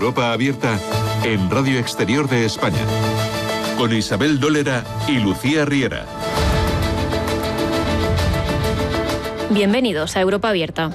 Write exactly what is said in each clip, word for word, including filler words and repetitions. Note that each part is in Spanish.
Europa Abierta en Radio Exterior de España, con Isabel Dólera y Lucía Riera. Bienvenidos a Europa Abierta.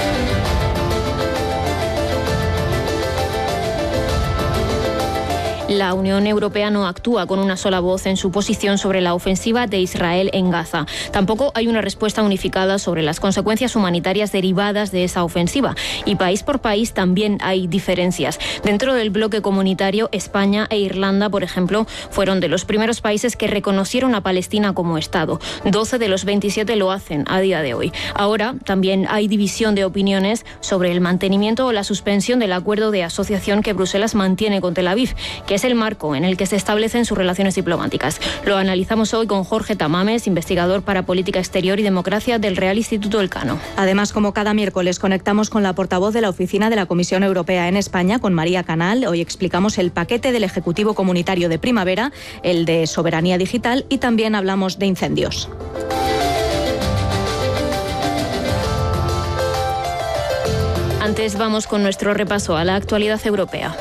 La Unión Europea no actúa con una sola voz en su posición sobre la ofensiva de Israel en Gaza. Tampoco hay una respuesta unificada sobre las consecuencias humanitarias derivadas de esa ofensiva. Y país por país también hay diferencias. Dentro del bloque comunitario, España e Irlanda, por ejemplo, fueron de los primeros países que reconocieron a Palestina como Estado. doce de los veintisiete lo hacen a día de hoy. Ahora también hay división de opiniones sobre el mantenimiento o la suspensión del acuerdo de asociación que Bruselas mantiene con Tel Aviv, que es el marco en el que se establecen sus relaciones diplomáticas. Lo analizamos hoy con Jorge Tamames, investigador para Política Exterior y Democracia del Real Instituto Elcano. Además, como cada miércoles, conectamos con la portavoz de la Oficina de la Comisión Europea en España, con María Canal. Hoy explicamos el paquete del Ejecutivo Comunitario de primavera, el de soberanía digital, y también hablamos de incendios. Antes vamos con nuestro repaso a la actualidad europea.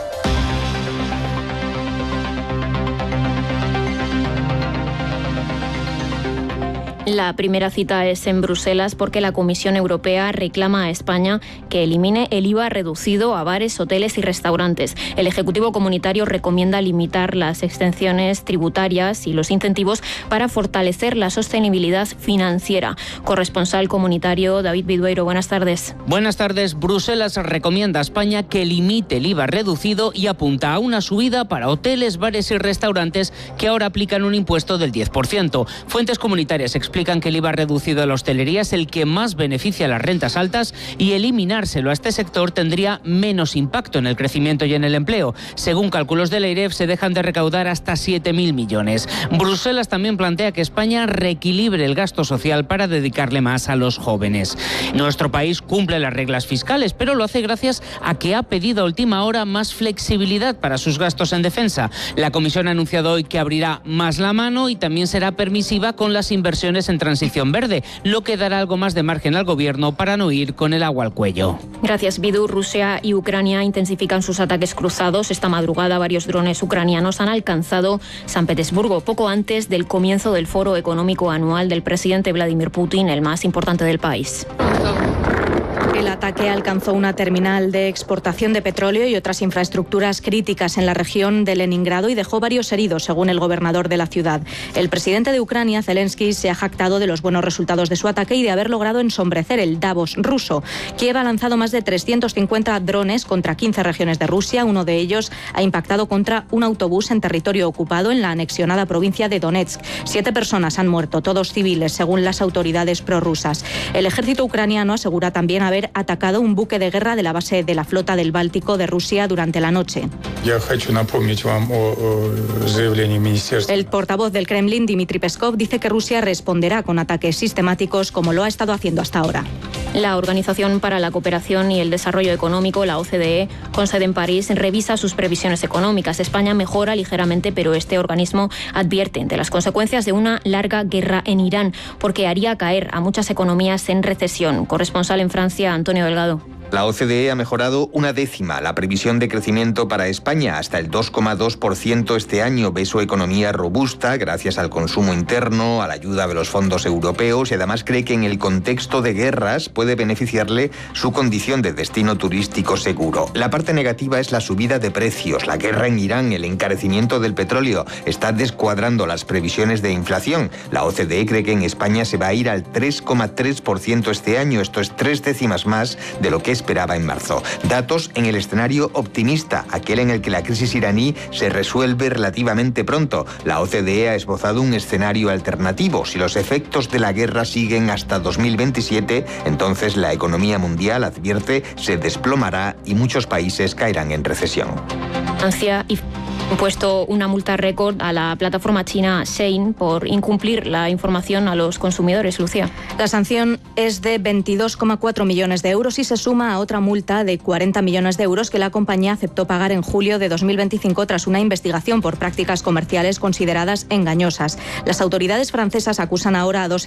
La primera cita es en Bruselas porque la Comisión Europea reclama a España que elimine el I V A reducido a bares, hoteles y restaurantes. El Ejecutivo Comunitario recomienda limitar las exenciones tributarias y los incentivos para fortalecer la sostenibilidad financiera. Corresponsal comunitario David Vidueiro, buenas tardes. Buenas tardes. Bruselas recomienda a España que limite el I V A reducido y apunta a una subida para hoteles, bares y restaurantes que ahora aplican un impuesto del diez por ciento. Fuentes comunitarias explican explican que el I V A reducido a la hostelería es el que más beneficia a las rentas altas y eliminárselo a este sector tendría menos impacto en el crecimiento y en el empleo. Según cálculos del EIREF, se dejan de recaudar hasta siete mil millones. Bruselas también plantea que España reequilibre el gasto social para dedicarle más a los jóvenes. Nuestro país cumple las reglas fiscales, pero lo hace gracias a que ha pedido a última hora más flexibilidad para sus gastos en defensa. La Comisión ha anunciado hoy que abrirá más la mano y también será permisiva con las inversiones en transición verde, lo que dará algo más de margen al gobierno para no ir con el agua al cuello. Gracias, Bidu. Rusia y Ucrania intensifican sus ataques cruzados. Esta madrugada varios drones ucranianos han alcanzado San Petersburgo, poco antes del comienzo del foro económico anual del presidente Vladimir Putin, el más importante del país. El ataque alcanzó una terminal de exportación de petróleo y otras infraestructuras críticas en la región de Leningrado y dejó varios heridos, según el gobernador de la ciudad. El presidente de Ucrania, Zelensky, se ha jactado de los buenos resultados de su ataque y de haber logrado ensombrecer el Davos ruso. Kiev ha lanzado más de trescientos cincuenta drones contra quince regiones de Rusia. Uno de ellos ha impactado contra un autobús en territorio ocupado en la anexionada provincia de Donetsk. Siete personas han muerto, todos civiles, según las autoridades prorrusas. El ejército ucraniano asegura también haber atacado un buque de guerra de la base de la flota del Báltico de Rusia durante la noche. El portavoz del Kremlin, Dmitry Peskov, dice que Rusia responderá con ataques sistemáticos como lo ha estado haciendo hasta ahora. La Organización para la Cooperación y el Desarrollo Económico, la O C D E, con sede en París, revisa sus previsiones económicas. España mejora ligeramente, pero este organismo advierte de las consecuencias de una larga guerra en Irán, porque haría caer a muchas economías en recesión. Corresponsal en Francia, Antonio Delgado. La O C D E ha mejorado una décima la previsión de crecimiento para España hasta el dos coma dos por ciento este año. Ve su economía robusta gracias al consumo interno, a la ayuda de los fondos europeos y además cree que en el contexto de guerras puede beneficiarle su condición de destino turístico seguro. La parte negativa es la subida de precios. La guerra en Irán, el encarecimiento del petróleo, está descuadrando las previsiones de inflación. La O C D E cree que en España se va a ir al tres coma tres por ciento este año. Esto es tres décimas más de lo que es esperaba en marzo. Datos en el escenario optimista, aquel en el que la crisis iraní se resuelve relativamente pronto. La O C D E ha esbozado un escenario alternativo. Si los efectos de la guerra siguen hasta dos mil veintisiete, entonces la economía mundial, advierte, se desplomará y muchos países caerán en recesión. Francia y han puesto una multa récord a la plataforma china Shein por incumplir la información a los consumidores. Lucía. La sanción es de veintidós coma cuatro millones de euros y se suma a otra multa de cuarenta millones de euros que la compañía aceptó pagar en julio de dos mil veinticinco tras una investigación por prácticas comerciales consideradas engañosas. Las autoridades francesas acusan ahora a dos